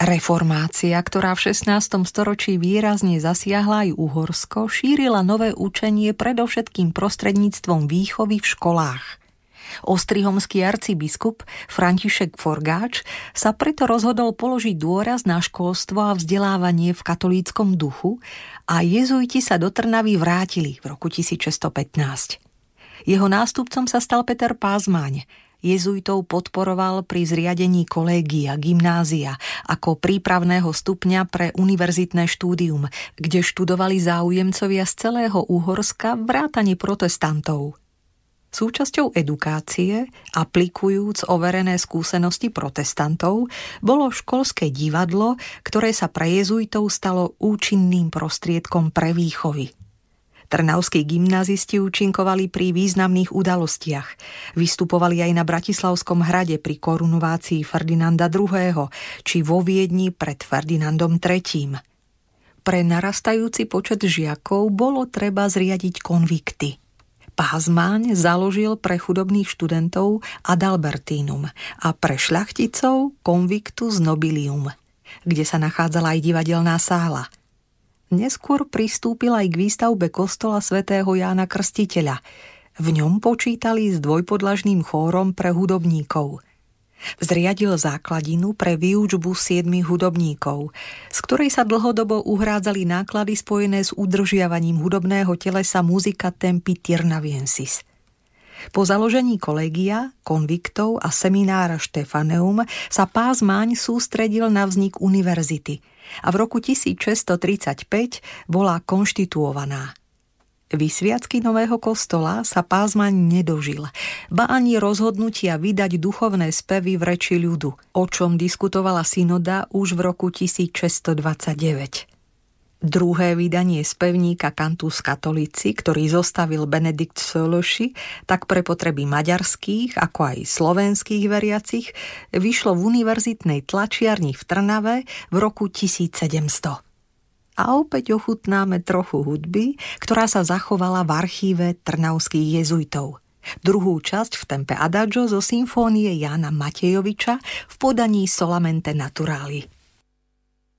Reformácia, ktorá v 16. storočí výrazne zasiahla aj Uhorsko, šírila nové učenie predovšetkým prostredníctvom výchovy v školách. Ostrihomský arcibiskup František Forgáč sa preto rozhodol položiť dôraz na školstvo a vzdelávanie v katolíckom duchu a jezuiti sa do Trnavy vrátili v roku 1615. Jeho nástupcom sa stal Peter Pázmáň. Jezuitov podporoval pri zriadení kolégia, gymnázia ako prípravného stupňa pre univerzitné štúdium, kde študovali záujemcovia z celého Uhorska vrátane protestantov. Súčasťou edukácie, aplikujúc overené skúsenosti protestantov, bolo školské divadlo, ktoré sa pre jezuitov stalo účinným prostriedkom pre výchovy. Trnavskí gymnázisti účinkovali pri významných udalostiach. Vystupovali aj na Bratislavskom hrade pri korunovácii Ferdinanda II. Či vo Viedni pred Ferdinandom III. Pre narastajúci počet žiakov bolo treba zriadiť konvikty. Pázmáň založil pre chudobných študentov Adalbertínum a pre šľachticov Convictus Nobilium, kde sa nachádzala aj divadelná sála. Neskôr pristúpil aj k výstavbe kostola svätého Jána Krstiteľa. V ňom počítali s dvojpodlažným chórom pre hudobníkov. Zriadil základinu pre výučbu 7 hudobníkov, z ktorej sa dlhodobo uhrádzali náklady spojené s udržiavaním hudobného telesa Musica Tempi Tirnaviensis. Po založení kolégia, konviktov a seminára Stefaneum sa Pázmáň sústredil na vznik univerzity a v roku 1635 bola konštituovaná. Vysviacky nového kostola sa Pázmáň nedožil, ba ani rozhodnutia vydať duchovné spevy v reči ľudu, o čom diskutovala synoda už v roku 1629. Druhé vydanie spevníka Cantus Catholici, ktorý zostavil Benedikt Szöllősi, tak pre potreby maďarských, ako aj slovenských veriacich, vyšlo v univerzitnej tlačiarni v Trnave v roku 1700. A opäť ochutnáme trochu hudby, ktorá sa zachovala v archíve trnavských jezuitov. Druhú časť v tempe adagio zo symfónie Jána Matejoviča v podaní Solamente Naturali.